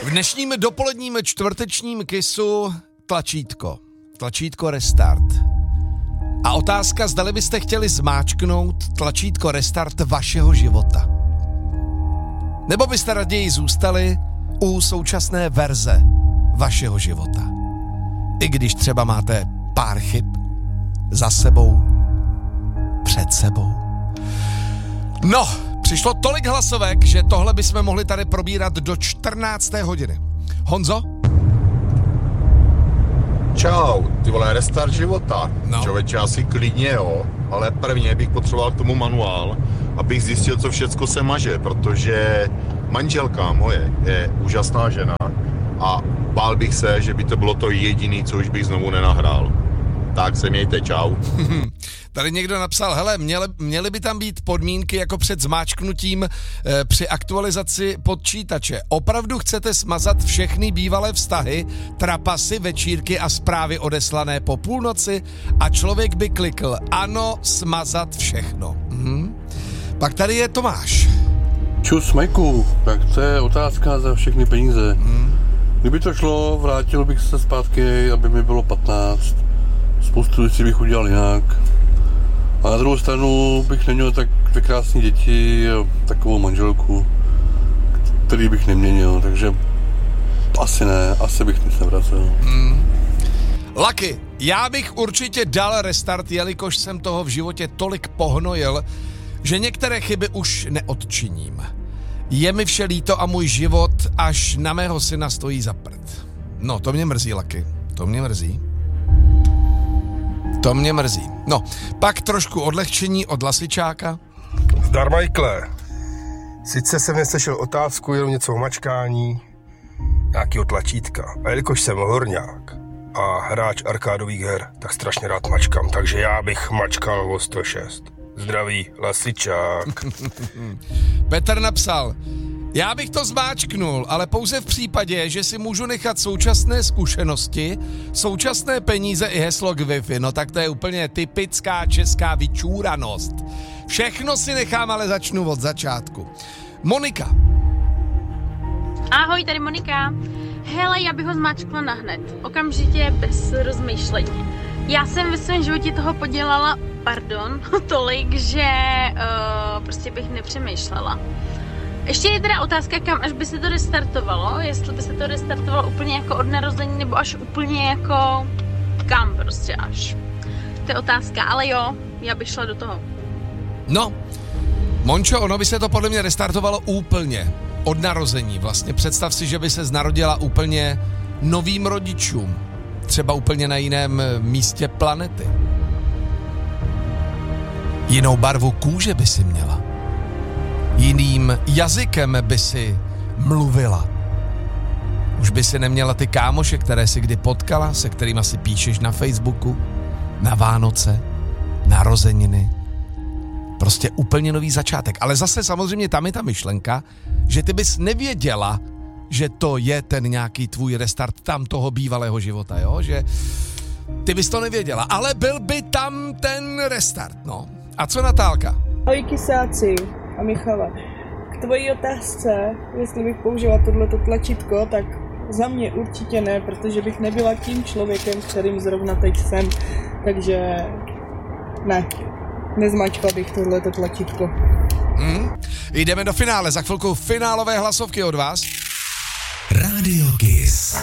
V dnešním dopoledním čtvrtečním kisu tlačítko restart. A otázka, zdali byste chtěli zmáčknout tlačítko restart vašeho života. Nebo byste raději zůstali u současné verze vašeho života. I když třeba máte pár chyb za sebou, před sebou. No, přišlo tolik hlasovek, že tohle bychom mohli tady probírat do 14. hodiny. Honzo? Čau, ty vole, restart života. No. Člověče, asi klidně jo, ale prvně bych potřeboval k tomu manuál, abych zjistil, co všecko se maže, protože manželka moje je úžasná žena a bál bych se, že by to bylo to jediné, co už bych znovu nenahrál. Tak se mějte, čau. Tady někdo napsal, hele, měly by tam být podmínky jako před zmáčknutím při aktualizaci počítače. Opravdu chcete smazat všechny bývalé vztahy, trapasy, večírky a zprávy odeslané po půlnoci a člověk by klikl ano, smazat všechno. Pak tady je Tomáš. Čus, Majku, tak to je otázka za všechny peníze. Kdyby to šlo, vrátil bych se zpátky, aby mi bylo 15. Spoustu věcí bych udělal jinak. A na druhou stranu bych neměl tak dvě krásné děti a takovou manželku, který bych neměnil, takže asi bych nic nevracel. Lucky, já bych určitě dal restart, jelikož jsem toho v životě tolik pohnojil, že některé chyby už neodčiním. Je mi vše líto a můj život až na mého syna stojí za prd. No, to mě mrzí, Lucky, to mě mrzí. No, pak trošku odlehčení od Lasičáka. Zdar, Michaele. Sice jsem neslyšel otázku, jenom něco o mačkání, nějakýho tlačítka. A jelikož jsem horňák a hráč arkádových her, tak strašně rád mačkám, takže já bych mačkal o 106. Zdraví, Lasičák. Petr napsal, já bych to zmáčknul, ale pouze v případě, že si můžu nechat současné zkušenosti, současné peníze i heslo k Wi-Fi. No tak to je úplně typická česká vyčúranost. Všechno si nechám, ale začnu od začátku. Monika. Ahoj, tady Monika. Hele, já bych ho zmáčkla nahned. Okamžitě, bez rozmýšlení. Já jsem ve svém životě toho podělala, tolik, že prostě bych nepřemýšlela. Ještě je teda otázka, kam až by se to restartovalo, jestli by se to restartovalo úplně jako od narození, nebo až úplně jako kam prostě až. To je otázka, ale jo, já bych šla do toho. No, Mončo, ono by se to podle mě restartovalo úplně od narození. Vlastně představ si, že by se narodila úplně novým rodičům. Třeba úplně na jiném místě planety. Jinou barvu kůže by si měla. Jiným jazykem by si mluvila. Už by si neměla ty kámoše, které si kdy potkala, se kterými si píšeš na Facebooku, na Vánoce, narozeniny. Prostě úplně nový začátek. Ale zase samozřejmě tam je ta myšlenka, že ty bys nevěděla, že to je ten nějaký tvůj restart tam toho bývalého života, jo? Že ty bys to nevěděla, ale byl by tam ten restart, no. A co Natálka? Ahoj kysáci a Michala. K tvojí otázce, jestli bych použila tohleto tlačítko, tak za mě určitě ne, protože bych nebyla tím člověkem, kterým zrovna teď jsem. Takže ne, nezmačkla bych tohleto tlačítko. Jdeme do finále, za chvilku finálové hlasovky od vás. Radio Kiss.